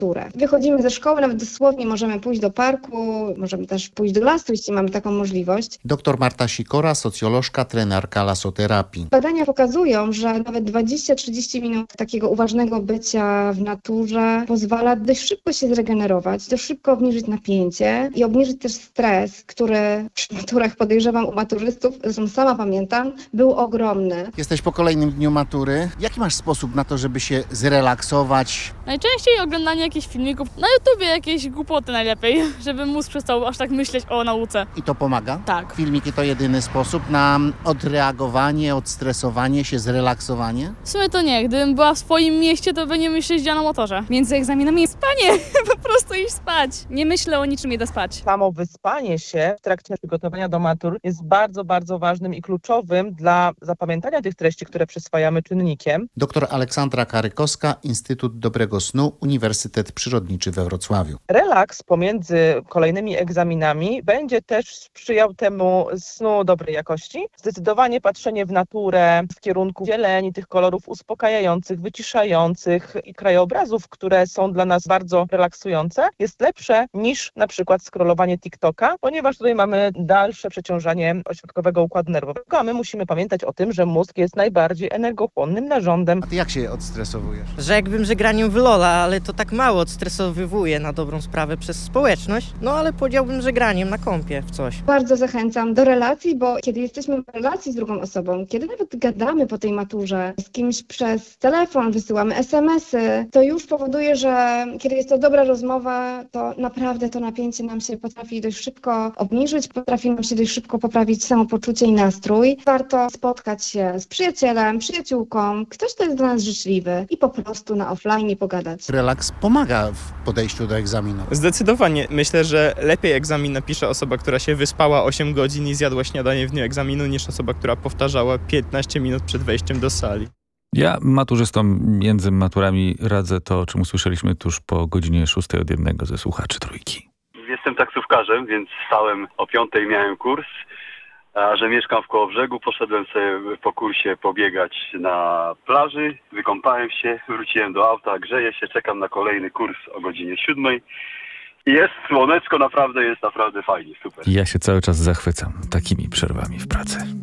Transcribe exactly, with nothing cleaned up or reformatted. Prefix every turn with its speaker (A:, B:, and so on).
A: maturę. Wychodzimy ze szkoły, nawet dosłownie możemy pójść do parku, możemy też pójść do lasu, jeśli mamy taką możliwość.
B: Doktor Marta Sikora, socjolożka, trenerka lasoterapii.
A: Badania pokazują, że nawet dwadzieścia do trzydziestu minut takiego uważnego bycia w naturze pozwala dość szybko się zregenerować, dość szybko obniżyć napięcie i obniżyć też stres, który przy maturach, podejrzewam, u maturzystów, zresztą sama pamiętam, był ogromny.
B: Jesteś po kolejnym dniu matury. Jaki masz sposób na to, żeby się zrelaksować?
C: Najczęściej oglądanie jakichś filmików, na YouTubie jakieś głupoty najlepiej, żeby mózg przestał aż tak myśleć o nauce.
B: I to pomaga?
C: Tak.
B: Filmiki to jedyny sposób na odreagowanie, odstresowanie się, zrelaksowanie?
C: W sumie to nie, gdybym była w swoim mieście, to by nie myśleć na motorze. Między egzaminami spanie, po prostu iść spać. Nie myślę o niczym, idę spać.
D: Samo wyspanie się w trakcie przygotowania do matur jest bardzo, bardzo ważnym i kluczowym dla zapamiętania tych treści, które przyswajamy czynnikiem.
B: Doktor Aleksandra Karykowska, Instytut Dobrego Snu, Uniwersytet Przyrodniczy we Wrocławiu.
D: Relaks pomiędzy kolejnymi egzaminami będzie też sprzyjał temu snu dobrej jakości. Zdecydowanie patrzenie w naturę, w kierunku zieleni, tych kolorów uspokajających, wyciszających i krajobrazów, które są dla nas bardzo relaksujące, jest lepsze niż na przykład scrollowanie TikToka, ponieważ tutaj mamy dalsze przeciążanie ośrodkowego układu nerwowego, a my musimy pamiętać o tym, że mózg jest najbardziej energochłonnym narządem.
B: A ty jak się odstresowujesz?
E: Rzekłbym, że graniem w Lola, ale to tak mało odstresowywuje na dobrą sprawę przez społeczność. No ale powiedziałbym, że graniem na kąpie w coś.
A: Bardzo zachęcam do relacji, bo kiedy jesteśmy w relacji z drugą osobą, kiedy nawet gadamy po tej maturze z kimś przez telefon, wysyłamy es em esy, to już powoduje, że kiedy jest to dobra rozmowa, to naprawdę to napięcie nam się potrafi dość szybko obniżyć, potrafi nam się dość szybko poprawić samopoczucie i nastrój. Warto spotkać się z przyjacielem, przyjaciółką, ktoś, kto jest dla nas życzliwy i po prostu na offline pogadać.
B: Relaks pomaga w podejściu do egzaminu.
F: Zdecydowanie. Myślę, że lepiej egzamin napisze osoba, która się wyspała osiem godzin i zjadła śniadanie w dniu egzaminu, niż osoba, która powtarzała piętnaście minut przed wejściem do sali.
G: Ja maturzystom między maturami radzę to, o czym usłyszeliśmy tuż po godzinie szóstej od jednego ze słuchaczy Trójki.
H: Jestem taksówkarzem, więc wstałem o piątej, miałem kurs, a że mieszkam w Kołobrzegu, poszedłem sobie po kursie pobiegać na plaży, wykąpałem się, wróciłem do auta, grzeję się, czekam na kolejny kurs o godzinie siódmej. I jest słoneczko, naprawdę jest naprawdę fajnie, super.
G: Ja się cały czas zachwycam takimi przerwami w pracy.